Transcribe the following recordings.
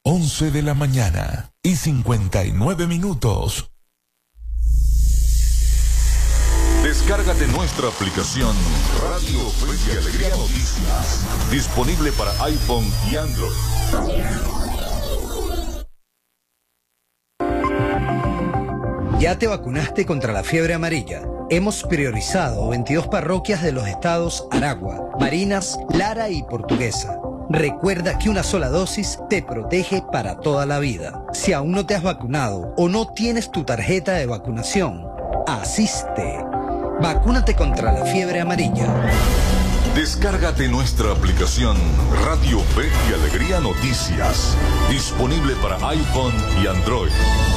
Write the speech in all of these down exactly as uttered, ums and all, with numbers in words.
once de la mañana y cincuenta y nueve minutos. Descárgate nuestra aplicación Radio Fe y Alegría Noticias, disponible para iPhone y Android. ¿Ya te vacunaste contra la fiebre amarilla? Hemos priorizado veintidós parroquias de los estados Aragua, Barinas, Lara y Portuguesa. Recuerda que una sola dosis te protege para toda la vida. Si aún no te has vacunado o no tienes tu tarjeta de vacunación, asiste. Vacúnate contra la fiebre amarilla. Descárgate nuestra aplicación Radio Fe y Alegría Noticias, disponible para iPhone y Android.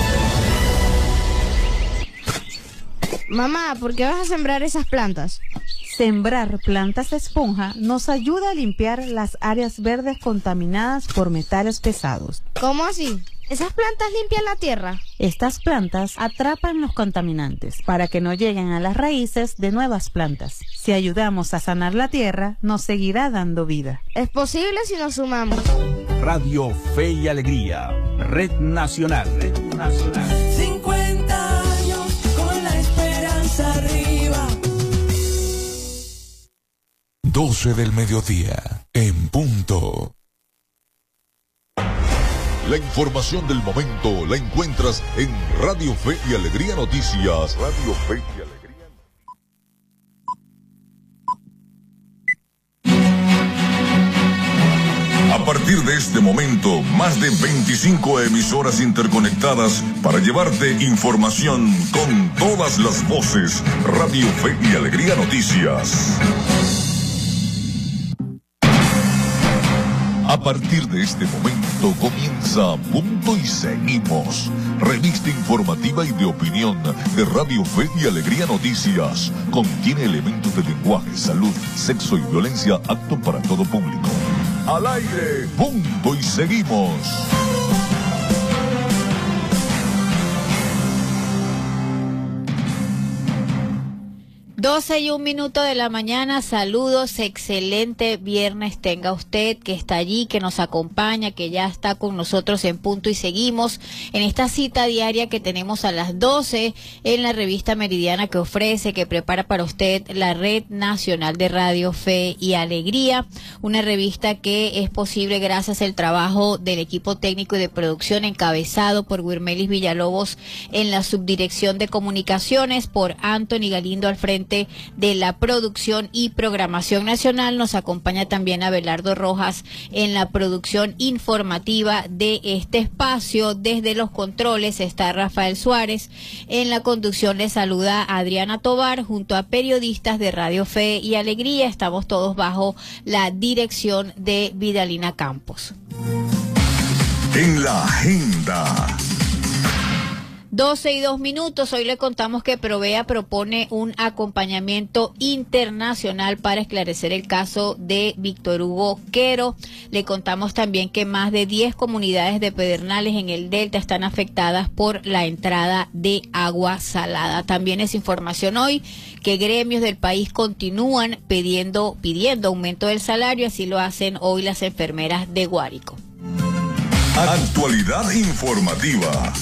Mamá, ¿por qué vas a sembrar esas plantas? Sembrar plantas de esponja nos ayuda a limpiar las áreas verdes contaminadas por metales pesados. ¿Cómo así? ¿Esas plantas limpian la tierra? Estas plantas atrapan los contaminantes para que no lleguen a las raíces de nuevas plantas. Si ayudamos a sanar la tierra, nos seguirá dando vida. ¿Es posible si nos sumamos? Radio Fe y Alegría, Red Nacional. Red Nacional. cincuenta años con la esperanza arriba. doce del mediodía, en punto. La información del momento la encuentras en Radio Fe y Alegría Noticias. Radio Fe y Alegría. A partir de este momento, más de veinticinco emisoras interconectadas para llevarte información con todas las voces. Radio Fe y Alegría Noticias. A partir de este momento comienza Punto y Seguimos, revista informativa y de opinión de Radio Fe y Alegría Noticias. Contiene elementos de lenguaje, salud, sexo y violencia apto para todo público. Al aire, Punto y Seguimos. doce y un minuto de la mañana, saludos, excelente viernes tenga usted que está allí, que nos acompaña, que ya está con nosotros en Punto y Seguimos, en esta cita diaria que tenemos a las doce en la revista Meridiana que ofrece, que prepara para usted la Red Nacional de Radio Fe y Alegría, una revista que es posible gracias al trabajo del equipo técnico y de producción encabezado por Wirmelis Villalobos en la subdirección de comunicaciones, por Anthony Galindo al frente de la producción y programación nacional. Nos acompaña también Abelardo Rojas en la producción informativa de este espacio. Desde los controles está Rafael Suárez. En la conducción le saluda Adriana Tobar junto a periodistas de Radio Fe y Alegría. Estamos todos bajo la dirección de Vidalina Campos. En la agenda. doce y dos minutos, hoy le contamos que Provea propone un acompañamiento internacional para esclarecer el caso de Víctor Hugo Quero. Le contamos también que más de diez comunidades de Pedernales en el Delta están afectadas por la entrada de agua salada. También es información hoy que gremios del país continúan pidiendo, pidiendo aumento del salario, así lo hacen hoy las enfermeras de Guárico. Actualidad informativa.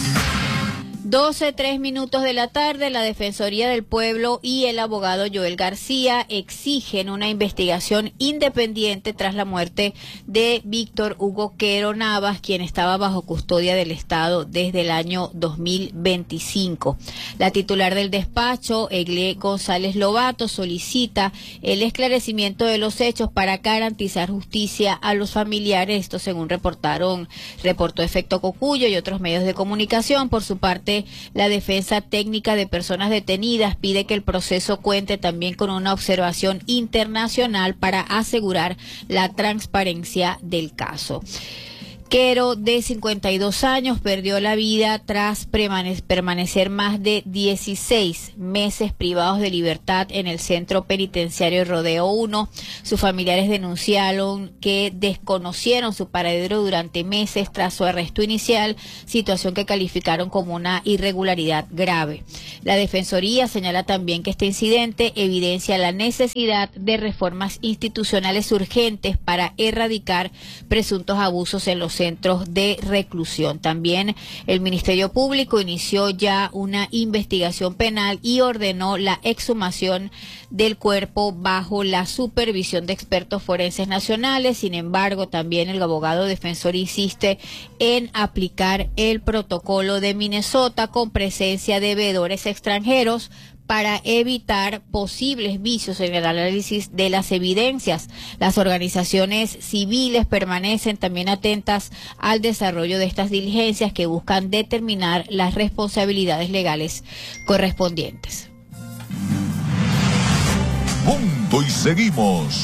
doce, tres minutos de la tarde, la Defensoría del Pueblo y el abogado Joel García exigen una investigación independiente tras la muerte de Víctor Hugo Quero Navas, quien estaba bajo custodia del Estado desde el año dos mil veinticinco. La titular del despacho, Egle González Lobato, solicita el esclarecimiento de los hechos para garantizar justicia a los familiares. Esto según reportaron, reportó Efecto Cocuyo y otros medios de comunicación. Por su parte, la Defensa Técnica de Personas Detenidas pide que el proceso cuente también con una observación internacional para asegurar la transparencia del caso. Quero, de cincuenta y dos años, perdió la vida tras permanecer más de dieciséis meses privados de libertad en el centro penitenciario Rodeo uno. Sus familiares denunciaron que desconocieron su paradero durante meses tras su arresto inicial, situación que calificaron como una irregularidad grave. La Defensoría señala también que este incidente evidencia la necesidad de reformas institucionales urgentes para erradicar presuntos abusos en los centros de reclusión. También el Ministerio Público inició ya una investigación penal y ordenó la exhumación del cuerpo bajo la supervisión de expertos forenses nacionales. Sin embargo, también el abogado defensor insiste en aplicar el protocolo de Minnesota con presencia de veedores extranjeros para evitar posibles vicios en el análisis de las evidencias. Las organizaciones civiles permanecen también atentas al desarrollo de estas diligencias que buscan determinar las responsabilidades legales correspondientes. Punto y seguimos.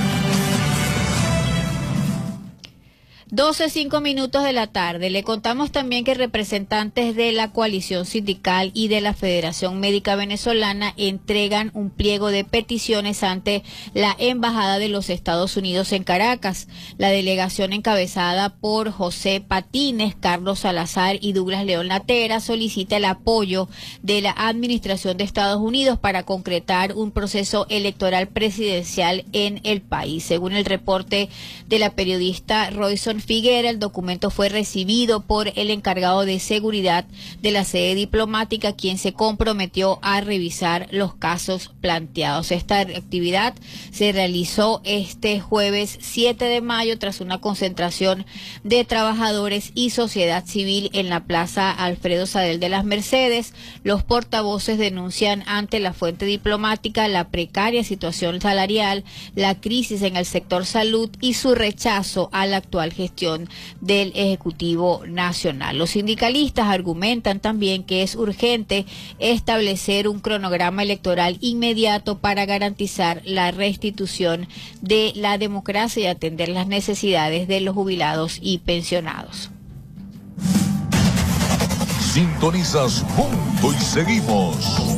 doce, cinco minutos de la tarde. Le contamos también que representantes de la coalición sindical y de la Federación Médica Venezolana entregan un pliego de peticiones ante la Embajada de los Estados Unidos en Caracas. La delegación encabezada por José Patines, Carlos Salazar y Douglas León Latera solicita el apoyo de la Administración de Estados Unidos para concretar un proceso electoral presidencial en el país. Según el reporte de la periodista Royson Figuera, el documento fue recibido por el encargado de seguridad de la sede diplomática, quien se comprometió a revisar los casos planteados. Esta actividad se realizó este jueves siete de mayo tras una concentración de trabajadores y sociedad civil en la Plaza Alfredo Sadel de las Mercedes. Los portavoces denuncian ante la fuente diplomática la precaria situación salarial, la crisis en el sector salud y su rechazo a la actual gestión del Ejecutivo Nacional. Los sindicalistas argumentan también que es urgente establecer un cronograma electoral inmediato para garantizar la restitución de la democracia y atender las necesidades de los jubilados y pensionados. Sintonizas Punto y seguimos.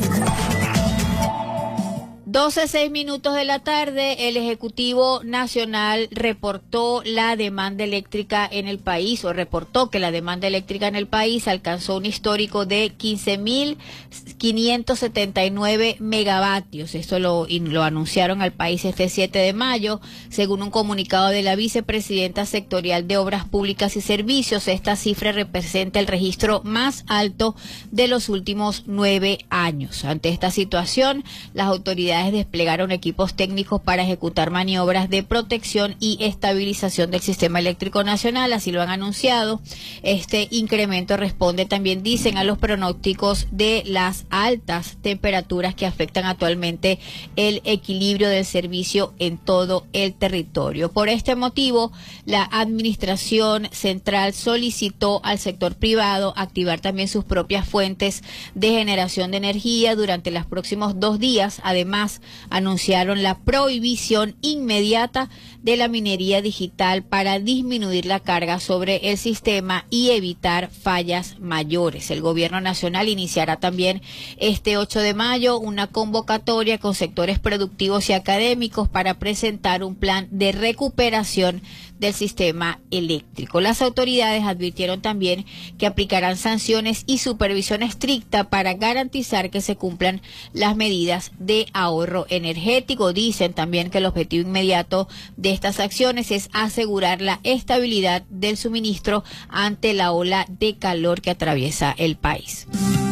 doce, seis minutos de la tarde, el Ejecutivo Nacional reportó la demanda eléctrica en el país, o reportó que la demanda eléctrica en el país alcanzó un histórico de quince mil quinientos setenta y nueve megavatios. Esto lo, lo anunciaron al país este siete de mayo, según un comunicado de la vicepresidenta sectorial de Obras Públicas y Servicios. Esta cifra representa el registro más alto de los últimos nueve años. Ante esta situación, las autoridades desplegaron equipos técnicos para ejecutar maniobras de protección y estabilización del sistema eléctrico nacional, así lo han anunciado. Este incremento responde también, dicen, a los pronósticos de las altas temperaturas que afectan actualmente el equilibrio del servicio en todo el territorio. Por este motivo, la Administración Central solicitó al sector privado activar también sus propias fuentes de generación de energía durante los próximos dos días. Además, anunciaron la prohibición inmediata de la minería digital para disminuir la carga sobre el sistema y evitar fallas mayores. El gobierno nacional iniciará también este ocho de mayo una convocatoria con sectores productivos y académicos para presentar un plan de recuperación del sistema eléctrico. Las autoridades advirtieron también que aplicarán sanciones y supervisión estricta para garantizar que se cumplan las medidas de ahorro energético. Dicen también que el objetivo inmediato de estas acciones es asegurar la estabilidad del suministro ante la ola de calor que atraviesa el país.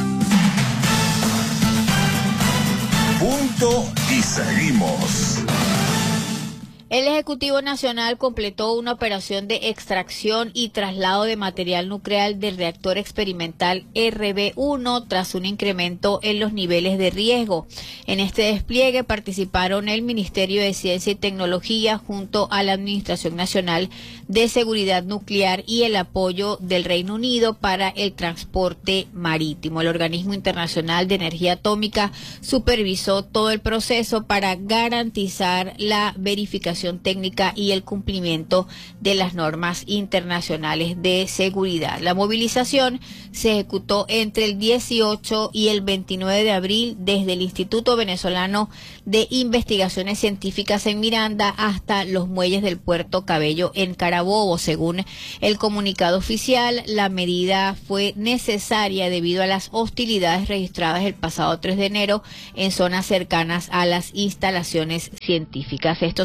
Punto y seguimos. El Ejecutivo Nacional completó una operación de extracción y traslado de material nuclear del reactor experimental R B uno tras un incremento en los niveles de riesgo. En este despliegue participaron el Ministerio de Ciencia y Tecnología junto a la Administración Nacional de Seguridad Nuclear y el apoyo del Reino Unido para el transporte marítimo. El Organismo Internacional de Energía Atómica supervisó todo el proceso para garantizar la verificación técnica y el cumplimiento de las normas internacionales de seguridad. La movilización se ejecutó entre el dieciocho y el veintinueve de abril desde el Instituto Venezolano de Investigaciones Científicas en Miranda hasta los muelles del Puerto Cabello en Carabobo. Según el comunicado oficial, la medida fue necesaria debido a las hostilidades registradas el pasado tres de enero en zonas cercanas a las instalaciones científicas. Estos eventos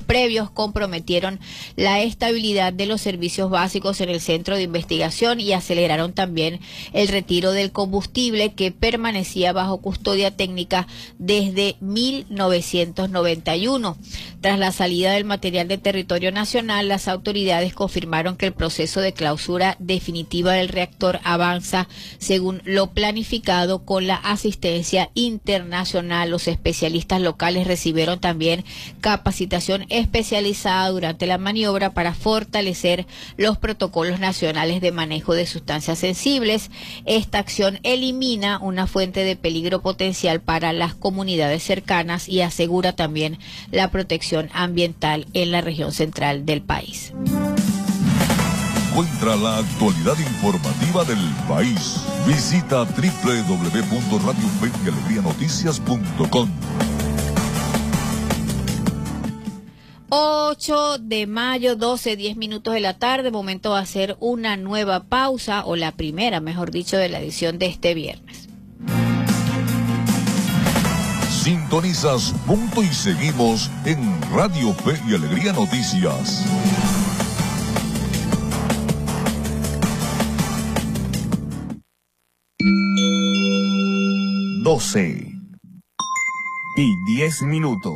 hechos previos comprometieron la estabilidad de los servicios básicos en el centro de investigación y aceleraron también el retiro del combustible que permanecía bajo custodia técnica desde mil novecientos noventa y uno. Tras la salida del material de territorio nacional, las autoridades confirmaron que el proceso de clausura definitiva del reactor avanza según lo planificado con la asistencia internacional. Los especialistas locales recibieron también capacitación especializada durante la maniobra para fortalecer los protocolos nacionales de manejo de sustancias sensibles. Esta acción elimina una fuente de peligro potencial para las comunidades cercanas y asegura también la protección ambiental en la región central del país. Encuentra la actualidad informativa del país. Visita doble u doble u doble u punto radio fe y alegría noticias punto com. ocho de mayo, doce, diez minutos de la tarde. Momento de hacer una nueva pausa, o la primera, mejor dicho, de la edición de este viernes. Sintonizas Punto y Seguimos en Radio Fe y Alegría Noticias. doce y diez minutos.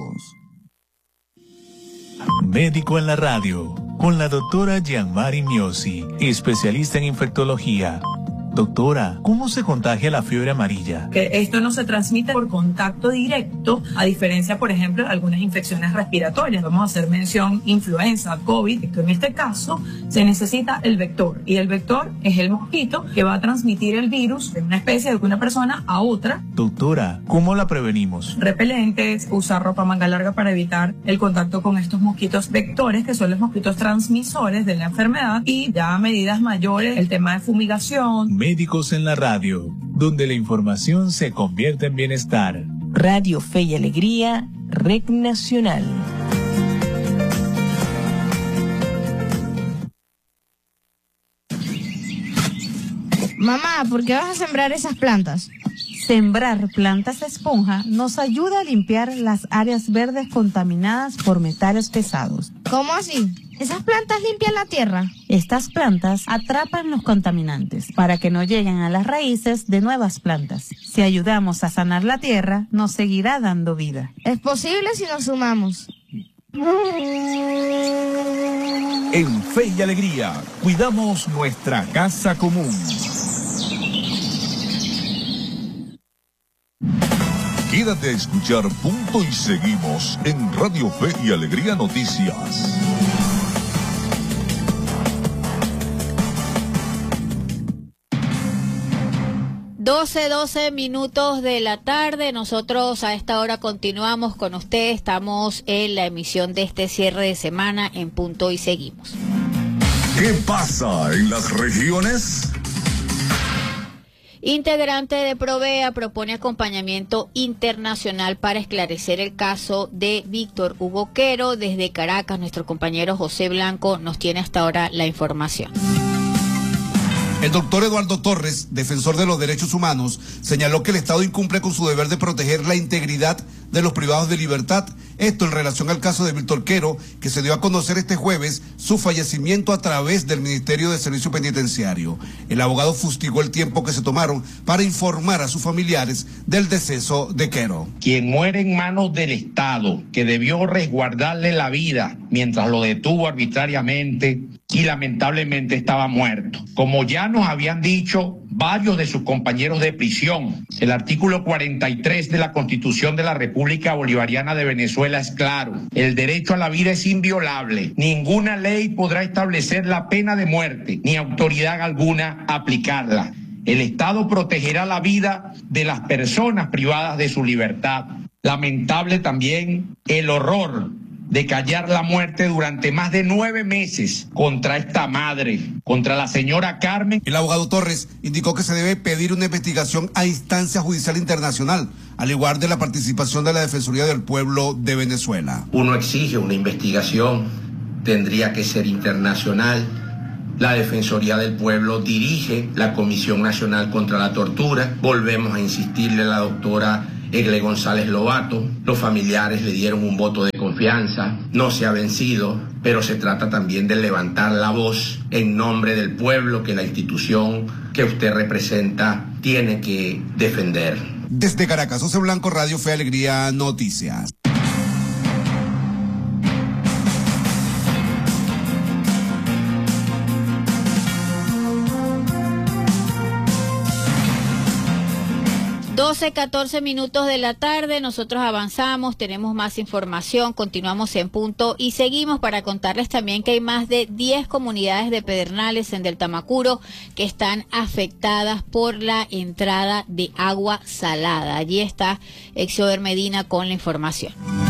Médico en la radio, con la doctora Gianmari Miosi, especialista en infectología. Doctora, ¿cómo se contagia la fiebre amarilla? Que esto no se transmite por contacto directo, a diferencia, por ejemplo, de algunas infecciones respiratorias. Vamos a hacer mención influenza, COVID. En este caso, se necesita el vector. Y el vector es el mosquito que va a transmitir el virus de una especie de una persona a otra. Doctora, ¿cómo la prevenimos? Repelentes, usar ropa manga larga para evitar el contacto con estos mosquitos vectores, que son los mosquitos transmisores de la enfermedad. Y ya medidas mayores, el tema de fumigación. Médicos en la radio, donde la información se convierte en bienestar. Radio Fe y Alegría, Red Nacional. Mamá, ¿por qué vas a sembrar esas plantas? Sembrar plantas esponja nos ayuda a limpiar las áreas verdes contaminadas por metales pesados. ¿Cómo así? ¿Esas plantas limpian la tierra? Estas plantas atrapan los contaminantes para que no lleguen a las raíces de nuevas plantas. Si ayudamos a sanar la tierra, nos seguirá dando vida. Es posible si nos sumamos. En Fe y Alegría, cuidamos nuestra casa común. Quédate a escuchar Punto y Seguimos en Radio Fe y Alegría Noticias. doce, doce minutos de la tarde. Nosotros a esta hora continuamos con usted. Estamos en la emisión de este cierre de semana en Punto y Seguimos. ¿Qué pasa en las regiones? Integrante de Provea propone acompañamiento internacional para esclarecer el caso de Víctor Hugo Quero. Desde Caracas, nuestro compañero José Blanco nos tiene hasta ahora la información. El doctor Eduardo Torres, defensor de los derechos humanos, señaló que el Estado incumple con su deber de proteger la integridad de los privados de libertad. Esto en relación al caso de Víctor Quero, que se dio a conocer este jueves su fallecimiento a través del Ministerio de Servicio Penitenciario. El abogado fustigó el tiempo que se tomaron para informar a sus familiares del deceso de Quero. Quien muere en manos del Estado, que debió resguardarle la vida mientras lo detuvo arbitrariamente y lamentablemente estaba muerto. Como ya nos habían dicho varios de sus compañeros de prisión, el artículo cuarenta y tres de la Constitución de la República Bolivariana de Venezuela es claro. El derecho a la vida es inviolable. Ninguna ley podrá establecer la pena de muerte, ni autoridad alguna aplicarla. El Estado protegerá la vida de las personas privadas de su libertad. Lamentable también el horror de callar la muerte durante más de nueve meses contra esta madre, contra la señora Carmen. El abogado Torres indicó que se debe pedir una investigación a instancia judicial internacional, al igual de la participación de la Defensoría del Pueblo de Venezuela. Uno exige una investigación, tendría que ser internacional. La Defensoría del Pueblo dirige la Comisión Nacional contra la Tortura. Volvemos a insistirle a la doctora Egle González Lobato. Los familiares le dieron un voto de confianza confianza no se ha vencido, pero se trata también de levantar la voz en nombre del pueblo que la institución que usted representa tiene que defender. Desde Caracas, José Blanco, Radio Fe y Alegría Noticias. doce, catorce minutos de la tarde, nosotros avanzamos, tenemos más información, continuamos en punto y seguimos para contarles también que hay más de diez comunidades de Pedernales en Del Tamacuro que están afectadas por la entrada de agua salada. Allí está Exiober Medina con la información.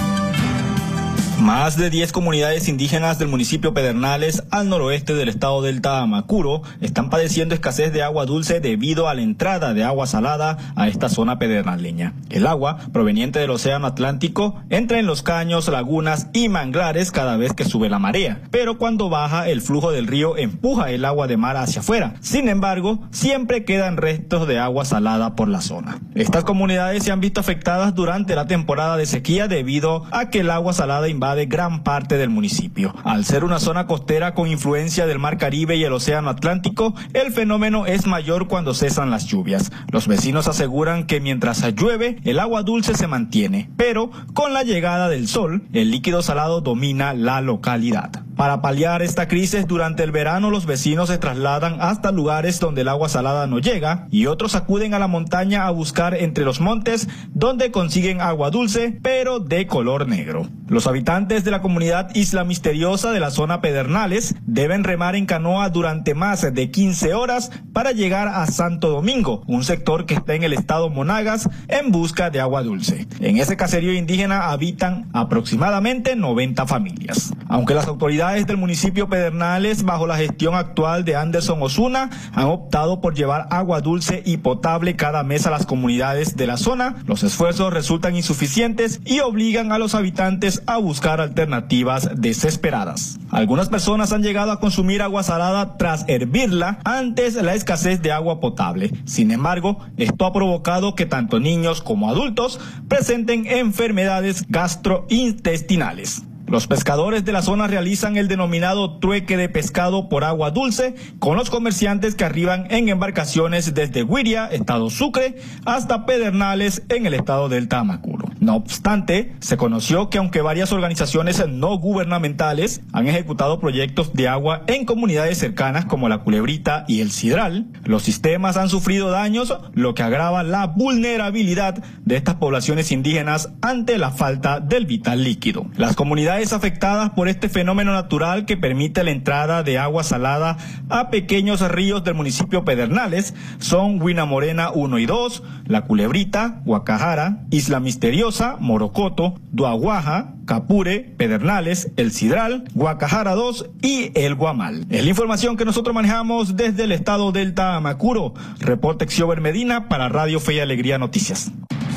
Más de diez comunidades indígenas del municipio Pedernales, al noroeste del estado del Tamacuro, están padeciendo escasez de agua dulce debido a la entrada de agua salada a esta zona pedernaleña. El agua, proveniente del océano Atlántico, entra en los caños, lagunas y manglares cada vez que sube la marea, pero cuando baja el flujo del río empuja el agua de mar hacia afuera. Sin embargo, siempre quedan restos de agua salada por la zona. Estas comunidades se han visto afectadas durante la temporada de sequía debido a que el agua salada invade de gran parte del municipio. Al ser una zona costera con influencia del Mar Caribe y el Océano Atlántico, el fenómeno es mayor cuando cesan las lluvias. Los vecinos aseguran que mientras llueve, el agua dulce se mantiene, pero con la llegada del sol, el líquido salado domina la localidad. Para paliar esta crisis, durante el verano los vecinos se trasladan hasta lugares donde el agua salada no llega y otros acuden a la montaña a buscar entre los montes donde consiguen agua dulce, pero de color negro. Los habitantes de la comunidad Isla Misteriosa de la zona Pedernales deben remar en canoa durante más de quince horas para llegar a Santo Domingo, un sector que está en el estado Monagas, en busca de agua dulce. En ese caserío indígena habitan aproximadamente noventa familias. Aunque las autoridades del municipio Pedernales, bajo la gestión actual de Anderson Osuna, han optado por llevar agua dulce y potable cada mes a las comunidades de la zona, los esfuerzos resultan insuficientes y obligan a los habitantes a buscar alternativas desesperadas. Algunas personas han llegado a consumir agua salada tras hervirla antes la escasez de agua potable. Sin embargo, esto ha provocado que tanto niños como adultos presenten enfermedades gastrointestinales. Los pescadores de la zona realizan el denominado trueque de pescado por agua dulce con los comerciantes que arriban en embarcaciones desde Güiria, estado Sucre, hasta Pedernales en el estado del Tamacuro. No obstante, se conoció que aunque varias organizaciones no gubernamentales han ejecutado proyectos de agua en comunidades cercanas como La Culebrita y El Sidral, los sistemas han sufrido daños, lo que agrava la vulnerabilidad de estas poblaciones indígenas ante la falta del vital líquido. Las comunidades afectadas por este fenómeno natural que permite la entrada de agua salada a pequeños ríos del municipio Pedernales son Huina Morena uno y dos, La Culebrita, Guacajara, Isla Misteriosa, Morocoto, Duaguaja, Capure, Pedernales, El Sidral, Guacajara dos y El Guamal. Es la información que nosotros manejamos desde el estado del Tamacuro. Reporte Exiober Medina para Radio Fe y Alegría Noticias.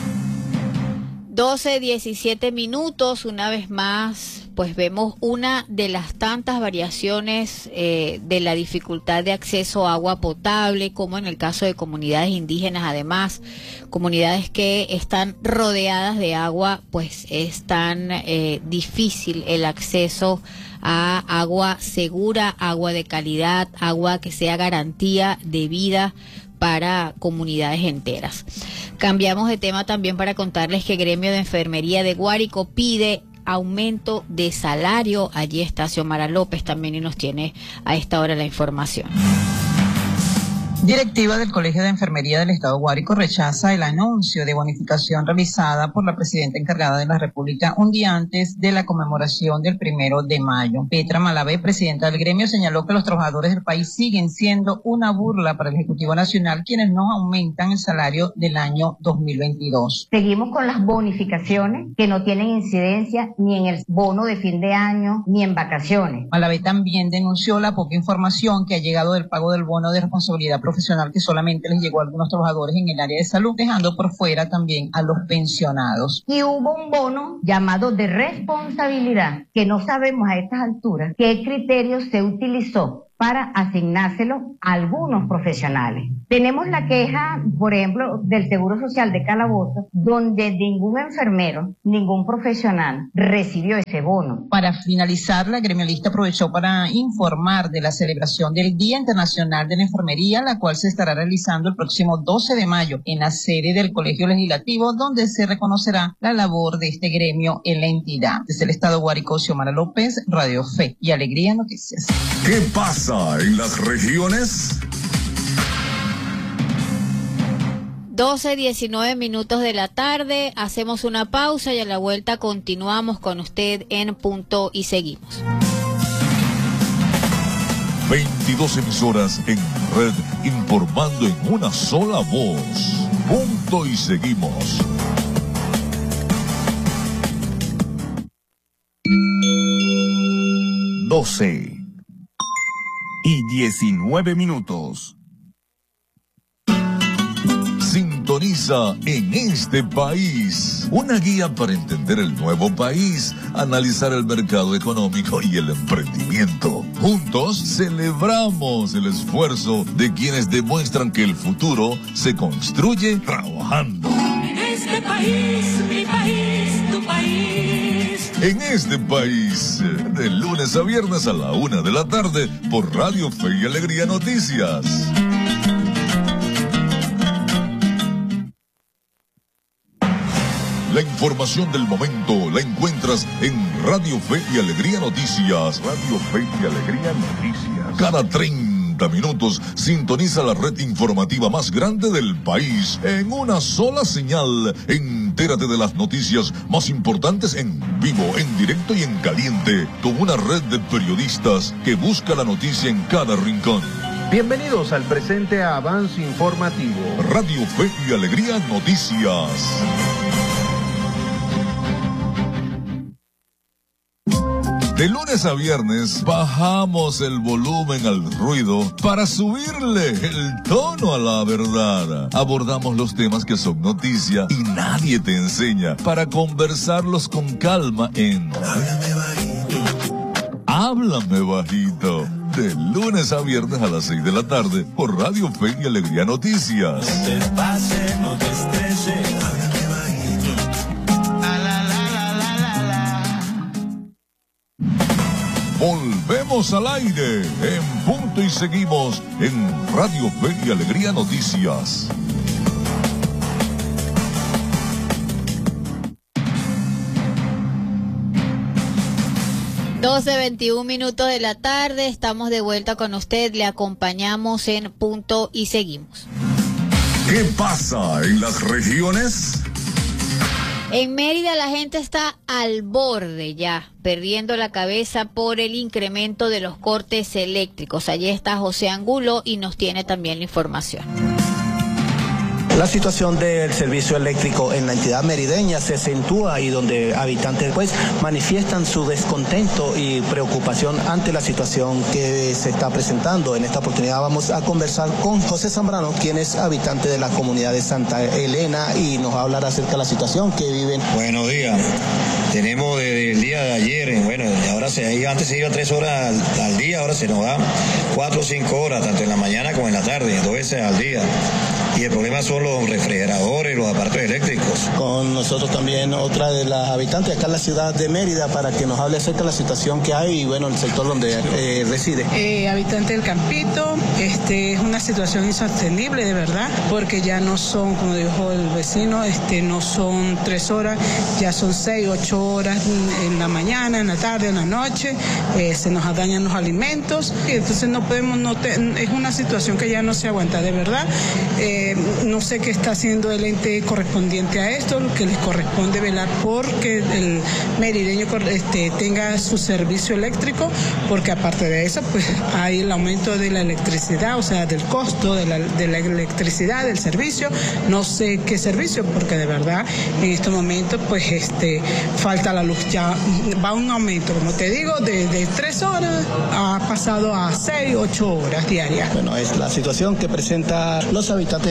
doce, diecisiete minutos, una vez más, pues vemos una de las tantas variaciones eh, de la dificultad de acceso a agua potable, como en el caso de comunidades indígenas, además, comunidades que están rodeadas de agua, pues es tan eh, difícil el acceso a agua segura, agua de calidad, agua que sea garantía de vida para comunidades enteras. Cambiamos de tema también para contarles que el Gremio de Enfermería de Guárico pide aumento de salario. Allí está Xiomara López también y nos tiene a esta hora la información. Directiva del Colegio de Enfermería del Estado Guárico rechaza el anuncio de bonificación realizada por la presidenta encargada de la República un día antes de la conmemoración del primero de mayo. Petra Malavé, presidenta del gremio, señaló que los trabajadores del país siguen siendo una burla para el Ejecutivo Nacional, quienes no aumentan el salario del año dos mil veintidós. Seguimos con las bonificaciones que no tienen incidencia ni en el bono de fin de año ni en vacaciones. Malavé también denunció la poca información que ha llegado del pago del bono de responsabilidad profesional que solamente les llegó a algunos trabajadores en el área de salud, dejando por fuera también a los pensionados. Y hubo un bono llamado de responsabilidad, que no sabemos a estas alturas qué criterio se utilizó para asignárselo a algunos profesionales. Tenemos la queja, por ejemplo, del Seguro Social de Calabozo, donde ningún enfermero, ningún profesional recibió ese bono. Para finalizar, la gremialista aprovechó para informar de la celebración del Día Internacional de la Enfermería, la cual se estará realizando el próximo doce de mayo en la sede del Colegio Legislativo, donde se reconocerá la labor de este gremio en la entidad. Desde el Estado Guárico, Xiomara López, Radio Fe y Alegría Noticias. ¿Qué pasa en las regiones? doce, diecinueve minutos de la tarde, hacemos una pausa y a la vuelta continuamos con usted en Punto y Seguimos. veintidós emisoras en red informando en una sola voz. Punto y Seguimos. doce y diecinueve minutos. Sintoniza En Este País, una guía para entender el nuevo país, analizar el mercado económico y el emprendimiento. Juntos celebramos el esfuerzo de quienes demuestran que el futuro se construye trabajando. En este país, mi país, tu país. En Este País, de lunes a viernes a la una de la tarde por Radio Fe y Alegría Noticias. La información del momento la encuentras en Radio Fe y Alegría Noticias. Radio Fe y Alegría Noticias. Cada treinta minutos sintoniza la red informativa más grande del país en una sola señal. Entérate de las noticias más importantes en vivo, en directo y en caliente, con una red de periodistas que busca la noticia en cada rincón. Bienvenidos al presente avance informativo. Radio Fe y Alegría Noticias. De lunes a viernes bajamos el volumen al ruido para subirle el tono a la verdad. Abordamos los temas que son noticia y nadie te enseña para conversarlos con calma en Háblame Bajito. Háblame Bajito. De lunes a viernes a las seis de la tarde por Radio Fe y Alegría Noticias. No te pase, no te estreses. Háblame bajito. La, la, la, la, la, la, la. Volvemos al aire en Punto y Seguimos en Radio Fe y Alegría Noticias. doce, veintiún minutos de la tarde, estamos de vuelta con usted, le acompañamos en Punto y Seguimos. ¿Qué pasa en las regiones? En Mérida la gente está al borde ya, perdiendo la cabeza por el incremento de los cortes eléctricos. Allí está José Angulo y nos tiene también la información. La situación del servicio eléctrico en la entidad merideña se acentúa y donde habitantes pues manifiestan su descontento y preocupación ante la situación que se está presentando. En esta oportunidad vamos a conversar con José Zambrano, quien es habitante de la comunidad de Santa Elena y nos va a hablar acerca de la situación que viven. Buenos días. Tenemos desde el día de ayer, bueno, ahora se iba, antes se iba tres horas al, al día, ahora se nos va cuatro o cinco horas, tanto en la mañana como en la tarde, dos veces al día. Y el problema son los refrigeradores, los aparatos eléctricos. Con nosotros también otra de las habitantes acá en la ciudad de Mérida para que nos hable acerca de la situación que hay y bueno, el sector donde eh, reside. Eh, habitante del Campito, este es una situación insostenible de verdad, porque ya no son, como dijo el vecino, este no son tres horas, ya son seis, ocho horas en la mañana, en la tarde, en la noche, eh, se nos dañan los alimentos, y entonces no podemos, no te, es una situación que ya no se aguanta de verdad. Eh, no sé qué está haciendo el ente correspondiente a esto, lo que les corresponde velar por que el merideño este, tenga su servicio eléctrico, porque aparte de eso, pues hay el aumento de la electricidad, o sea, del costo de la, de la electricidad, del servicio, no sé qué servicio, porque de verdad en estos momentos, pues este, falta la luz, ya va un aumento, como te digo, de, de tres horas ha pasado a seis, ocho horas diarias. Bueno, es la situación que presentan los habitantes de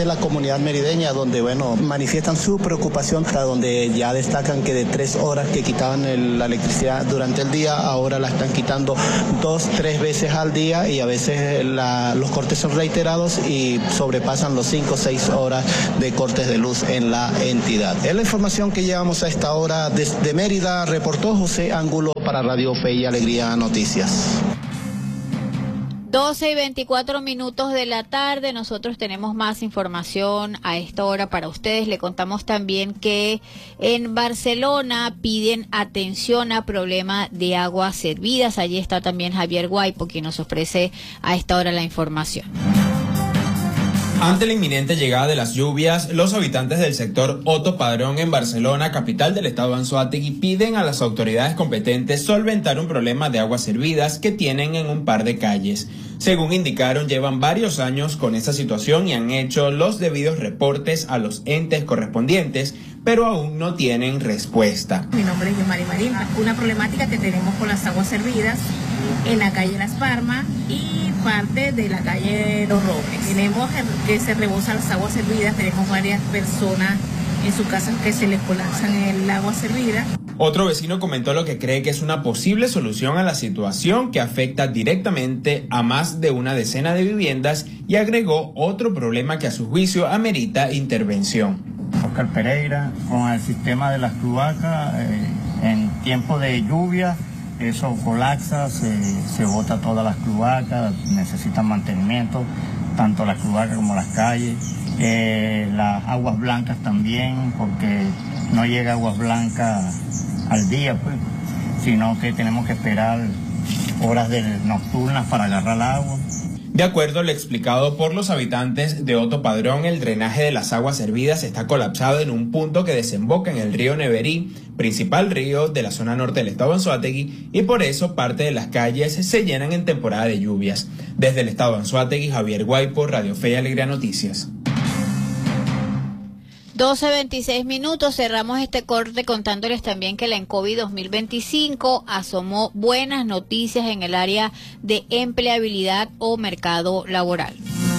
la comunidad merideña, donde bueno, manifiestan su preocupación, hasta donde ya destacan que de tres horas que quitaban el, la electricidad durante el día, ahora la están quitando dos, tres veces al día, y a veces la, los cortes son reiterados y sobrepasan los cinco o seis horas de cortes de luz en la entidad. Es la información que llevamos a esta hora desde Mérida, reportó José Ángulo para Radio Fe y Alegría Noticias. doce y veinticuatro minutos de la tarde, nosotros tenemos más información a esta hora para ustedes. Le contamos también que en Barcelona piden atención a problema de aguas servidas. Allí está también Javier Guaipo, quien nos ofrece a esta hora la información. Ante la inminente llegada de las lluvias, los habitantes del sector Otto Padrón en Barcelona, capital del estado Anzoátegui, piden a las autoridades competentes solventar un problema de aguas servidas que tienen en un par de calles. Según indicaron, llevan varios años con esta situación y han hecho los debidos reportes a los entes correspondientes, pero aún no tienen respuesta. Mi nombre es Yomari Marín. Una problemática que tenemos con las aguas servidas en la calle Las Palmas y parte de la calle Los Robles. Tenemos que se rebosan las aguas servidas, tenemos varias personas en su casa que se les colapsan el agua servida. Otro vecino comentó lo que cree que es una posible solución a la situación que afecta directamente a más de una decena de viviendas, y agregó otro problema que a su juicio amerita intervención. Oscar Pereira, con el sistema de las cloacas, eh, en tiempo de lluvia, eso colapsa, se, se bota todas las cloacas, necesitan mantenimiento, tanto las cloacas como las calles, eh, las aguas blancas también, porque no llega aguas blancas al día, pues, sino que tenemos que esperar horas de nocturnas para agarrar el agua. De acuerdo a lo explicado por los habitantes de Otto Padrón, el drenaje de las aguas servidas está colapsado en un punto que desemboca en el río Neverí, principal río de la zona norte del estado Anzoátegui, y por eso parte de las calles se llenan en temporada de lluvias. Desde el estado Anzoátegui, Javier Guaipo, Radio Fe y Alegría Noticias. doce veintiséis minutos, cerramos este corte contándoles también que la ENCOVI dos mil veinticinco asomó buenas noticias en el área de empleabilidad o mercado laboral.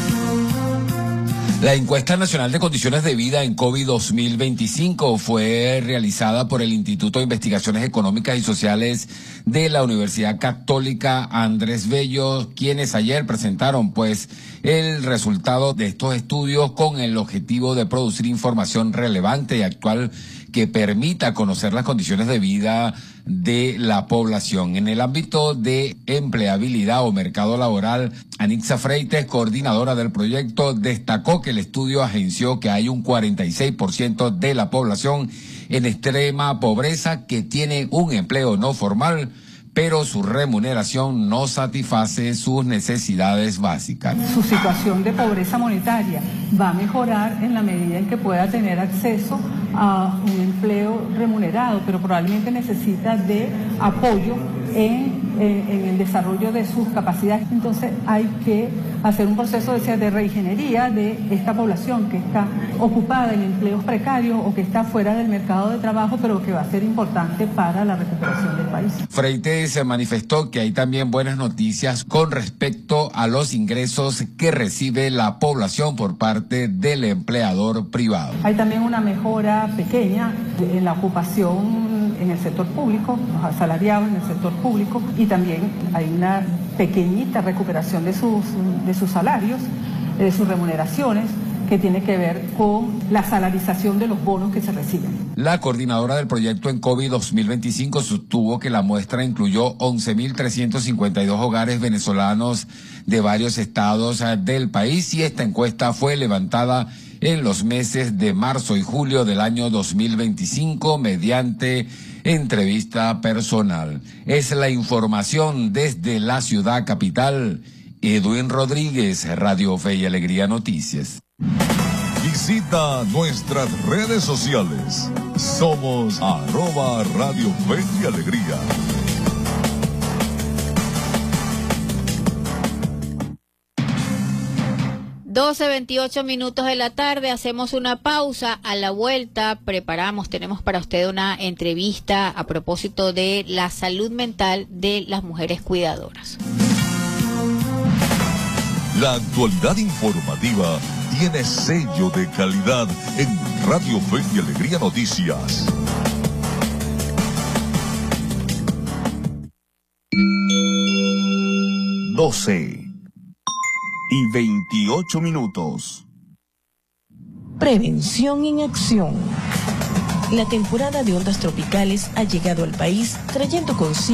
La encuesta nacional de condiciones de vida ENCOVI dos mil veinticinco fue realizada por el Instituto de Investigaciones Económicas y Sociales de la Universidad Católica Andrés Bello, quienes ayer presentaron pues el resultado de estos estudios con el objetivo de producir información relevante y actual que permita conocer las condiciones de vida de la población. En el ámbito de empleabilidad o mercado laboral, Anixa Freites, coordinadora del proyecto, destacó que el estudio agenció que hay un cuarenta y seis por ciento de la población en extrema pobreza que tiene un empleo no formal, pero su remuneración no satisface sus necesidades básicas. Su situación de pobreza monetaria va a mejorar en la medida en que pueda tener acceso a un empleo remunerado, pero probablemente necesita de apoyo en, en, en el desarrollo de sus capacidades. Entonces hay que hacer un proceso de, de reingeniería de esta población que está ocupada en empleos precarios o que está fuera del mercado de trabajo, pero que va a ser importante para la recuperación del país. Freites se manifestó que hay también buenas noticias con respecto a los ingresos que recibe la población por parte del empleador privado. Hay también una mejora pequeña en la ocupación en el sector público, los asalariados en el sector público, y también hay una pequeñita recuperación de sus, de sus salarios, de sus remuneraciones, que tiene que ver con la salarización de los bonos que se reciben. La coordinadora del proyecto ENCOVI dos mil veinticinco sostuvo que la muestra incluyó once mil trescientos cincuenta y dos hogares venezolanos de varios estados del país, y esta encuesta fue levantada en los meses de marzo y julio del año dos mil veinticinco mediante entrevista personal. Es la información desde la ciudad capital. Edwin Rodríguez, Radio Fe y Alegría Noticias. Visita nuestras redes sociales. Somos arroba Radio Fe y Alegría. doce veintiocho minutos de la tarde, hacemos una pausa. A la vuelta preparamos, tenemos para usted una entrevista a propósito de la salud mental de las mujeres cuidadoras. La actualidad informativa tiene sello de calidad en Radio Fe y Alegría Noticias. doce y veintiocho minutos. Prevención en acción. La temporada de ondas tropicales ha llegado al país trayendo consigo